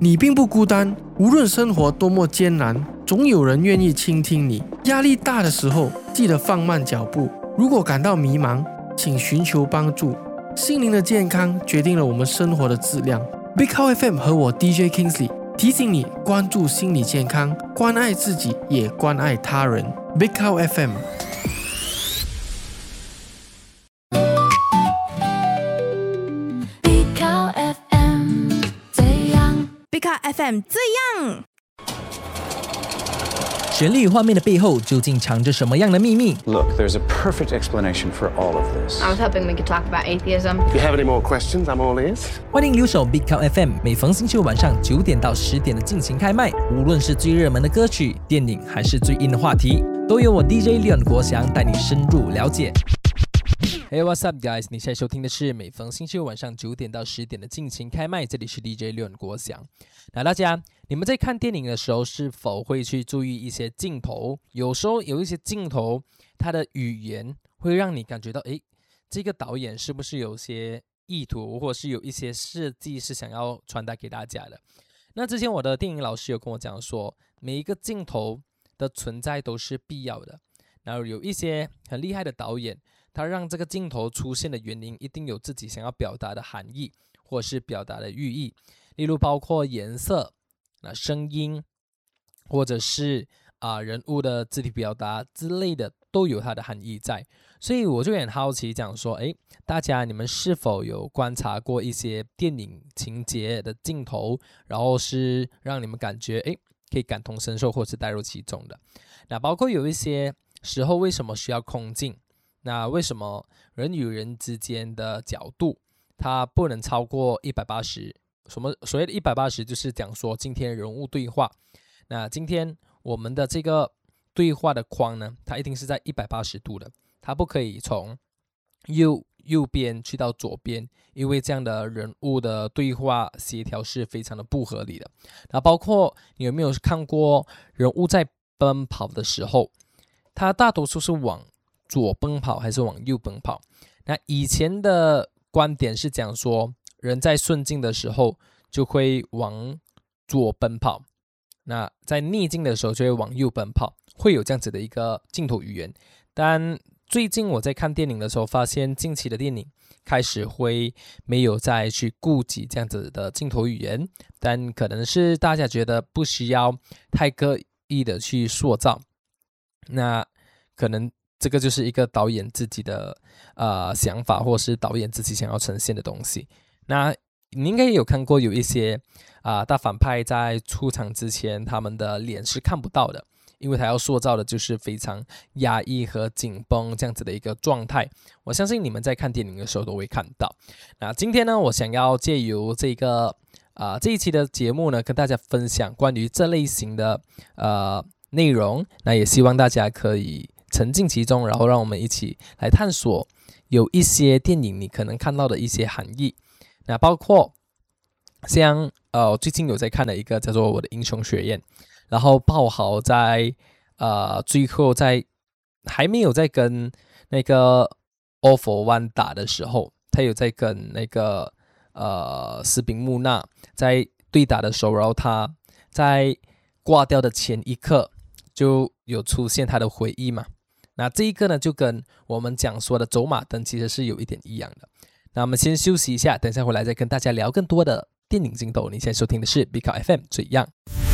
你并不孤单，无论生活多么艰难，总有人愿意倾听你。压力大的时候，记得放慢脚步。如果感到迷茫，请寻求帮助。心灵的健康决定了我们生活的质量。Big Cow FM 和我 DJ Kingsley 提醒你关注心理健康，关爱自己，也关爱他人。Big Cow FM。Big Cow FM 最样 Big Cow FM 最样。 旋律画面的背后究竟藏着什么样的秘密？ Look, there's a perfect explanation for all of this. I was hoping we could talk about atheism. If you have any more questions, I'm all ears. 欢迎留守 Big Cow FM， 每逢星期五晚上9点到10点的尽情开麦。无论是最热门的歌曲、电影，还是最硬的话题，都由我 DJ Leon 国祥带你深入了解。Hey, what's up, guys？ 你现在收听的是每逢星期五晚上9点到10点的尽情开麦，这里是 DJ Leon 国祥。那大家，你们在看电影的时候是否会去注意一些镜头？有时候有一些镜头，它的语言会让你感觉到，这个导演是不是有些意图，或是有一些设计是想要传达给大家的？那之前我的电影老师有跟我讲说，每一个镜头的存在都是必要的。然后有一些很厉害的导演，他让这个镜头出现的原因一定有自己想要表达的含义，或是表达的寓意，例如包括颜色、声音，或者是人物的肢体表达之类的，都有它的含义在。所以我就很好奇讲说，大家你们是否有观察过一些电影情节的镜头，然后是让你们感觉可以感同身受或是带入其中的？那包括有一些时候为什么需要空镜？那为什么人与人之间的角度它不能超过180？所谓的180就是讲说今天人物对话，那今天我们的这个对话的框呢，它一定是在180度的，它不可以从右边去到左边，因为这样的人物的对话协调是非常的不合理的。那包括你有没有看过人物在奔跑的时候，他大多数是往左奔跑还是往右奔跑？那以前的观点是讲说，人在顺境的时候就会往左奔跑，那在逆境的时候就会往右奔跑，会有这样子的一个镜头语言。但最近我在看电影的时候，发现近期的电影开始会没有再去顾及这样子的镜头语言，但可能是大家觉得不需要太刻意的去塑造，那可能这个就是一个导演自己的想法，或是导演自己想要呈现的东西。那你应该也有看过有一些大反派在出场之前，他们的脸是看不到的，因为他要塑造的就是非常压抑和紧绷这样子的一个状态。我相信你们在看电影的时候都会看到。那今天呢，我想要借由这一期的节目呢，跟大家分享关于这类型的内容。那也希望大家可以沉浸其中，然后让我们一起来探索有一些电影你可能看到的一些含义。那包括像最近有在看的一个叫做《我的英雄学院》，然后爆豪在最后在还没有在跟那个 All for One 打的时候，他有在跟那个斯宾穆纳在对打的时候，然后他在挂掉的前一刻就有出现他的回忆嘛。那这一个呢，就跟我们讲说的走马灯其实是有一点一样的。那我们先休息一下，等一下回来再跟大家聊更多的电影镜头。你现在收听的是 Big Cow FM 最样。